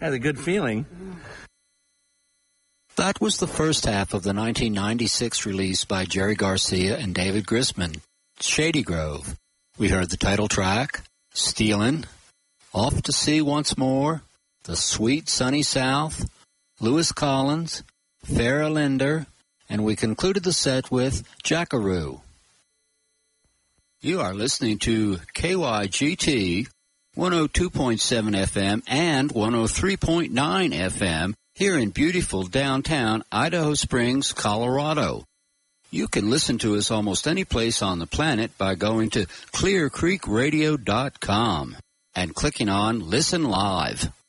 Had a good feeling. That was the first half of the 1996 release by Jerry Garcia and David Grisman, Shady Grove. We heard the title track, Stealin', Off to Sea Once More, The Sweet Sunny South, Lewis Collins, Farrah Linder, and we concluded the set with Jackaroo. You are listening to KYGT 102.7 FM and 103.9 FM here in beautiful downtown Idaho Springs, Colorado. You can listen to us almost any place on the planet by going to clearcreekradio.com and clicking on Listen Live.